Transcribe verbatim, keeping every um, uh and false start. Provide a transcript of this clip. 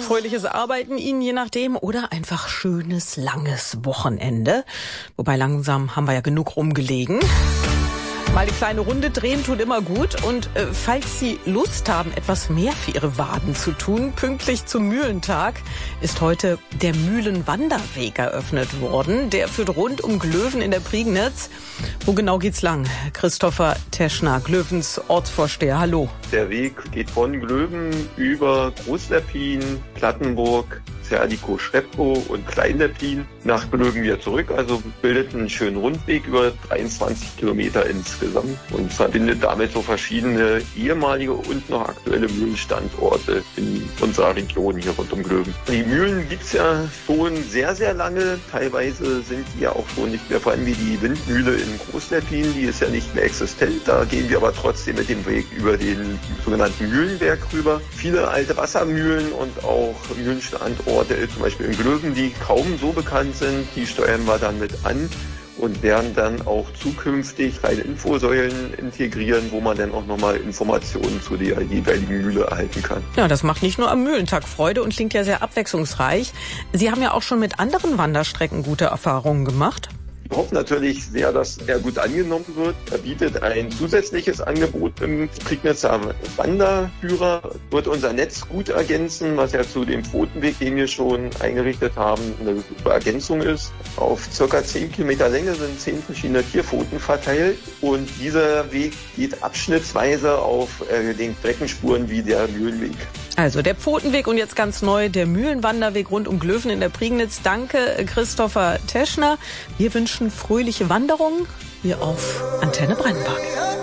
fröhliches Arbeiten Ihnen je nachdem oder einfach schönes, langes Wochenende. Wobei langsam haben wir ja genug rumgelegen. Mal die kleine Runde drehen tut immer gut. Und äh, falls Sie Lust haben, etwas mehr für Ihre Waden zu tun, pünktlich zum Mühlentag ist heute der Mühlenwanderweg eröffnet worden. Der führt rund um Glöwen in der Prignitz. Wo genau geht's lang? Christopher Teschner, Glövens Ortsvorsteher, hallo. Der Weg geht von Glöwen über Großleppin, Plattenburg, Zerliko-Schreppkow und Kleinleppin nach Glöwen wieder zurück. Also bildet einen schönen Rundweg über dreiundzwanzig Kilometer insgesamt und verbindet damit so verschiedene ehemalige und noch aktuelle Mühlenstandorte in unserer Region hier rund um Glöwen. Die Mühlen gibt's ja schon sehr, sehr lange. Teilweise sind die ja auch schon nicht mehr, vor allem wie die Windmühle in Großleppin, die ist ja nicht mehr existent. Da gehen wir aber trotzdem mit dem Weg über den sogenannten Mühlenberg rüber. Viele alte Wassermühlen und auch Mühlenstandorte, zum Beispiel in Glöwen, die kaum so bekannt sind, die steuern wir dann mit an und werden dann auch zukünftig kleine Infosäulen integrieren, wo man dann auch nochmal Informationen zu der jeweiligen Mühle erhalten kann. Ja, das macht nicht nur am Mühlentag Freude und klingt ja sehr abwechslungsreich. Sie haben ja auch schon mit anderen Wanderstrecken gute Erfahrungen gemacht. Wir hoffen natürlich sehr, dass er gut angenommen wird. Er bietet ein zusätzliches Angebot im Prignitzer Wanderführer, wird unser Netz gut ergänzen, was ja zu dem Pfotenweg, den wir schon eingerichtet haben, eine super Ergänzung ist. Auf circa zehn Kilometer Länge sind zehn verschiedene Tierpfoten verteilt und dieser Weg geht abschnittsweise auf äh, den Streckenspuren wie der Mühlenweg. Also der Pfotenweg und jetzt ganz neu der Mühlenwanderweg rund um Glöwen in der Prignitz. Danke, Christopher Teschner. Wir wünschen fröhliche Wanderungen hier auf Antenne Brandenburg.